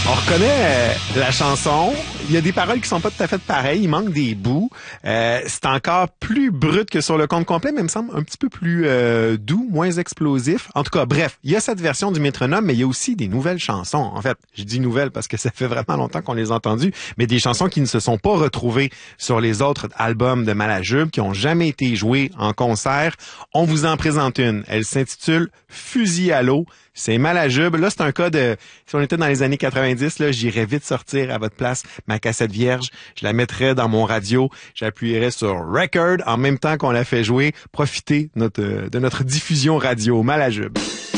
On reconnaît la chanson. Il y a des paroles qui sont pas tout à fait pareilles. Il manque des bouts. C'est encore plus brut que sur le compte complet, mais il me semble un petit peu plus doux, moins explosif. En tout cas, bref, il y a cette version du métronome, mais il y a aussi des nouvelles chansons. En fait, je dis nouvelles parce que ça fait vraiment longtemps qu'on les a entendues, mais des chansons qui ne se sont pas retrouvées sur les autres albums de Malajube, qui ont jamais été jouées en concert. On vous en présente une. Elle s'intitule Fusil à l'eau. C'est Malajube. Là, c'est un cas de... Si on était dans les années 90, là, j'irais vite sortir à votre place ma cassette vierge. Je la mettrais dans mon radio. J'appuierais sur Record en même temps qu'on la fait jouer. Profitez de notre diffusion radio. Malajube.